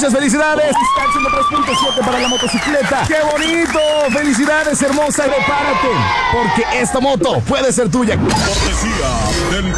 Muchas felicidades. Está haciendo 3.7 para la motocicleta. ¡Qué bonito! Felicidades, hermosa. Prepárate, porque esta moto puede ser tuya. Cortesía del